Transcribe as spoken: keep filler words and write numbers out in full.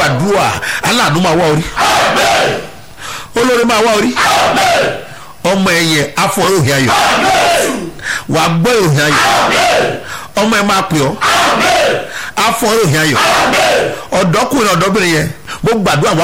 gbàdúrà aláàánú máa wá orí olórí máa wá orí ọmọ ẹ̀yẹ afọ ìròyìn ayọ̀ wàá gbọ́ ìròyìn ayọ̀ ọmọ ẹ̀ máa pè ọ́ afọ ìròyìn ayọ̀ ọ̀dọ́kùnrin ọ̀dọ́bìnrin yẹn mo gbàdúrà